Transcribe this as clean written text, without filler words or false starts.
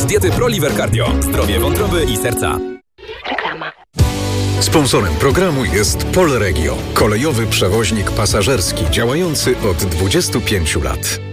z diety ProLiver Cardio. Zdrowie wątroby i serca. Reklama. Sponsorem programu jest Polregio, kolejowy przewoźnik pasażerski działający od 25 lat.